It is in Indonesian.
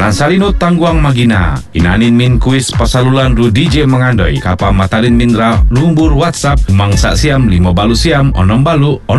Lansalino tangguang magina. Inanin min kuis pasalulan ru DJ mengandoi. Kapa matalin min ra lumbur WhatsApp. Mangsa siam 5 balu siam 6 balu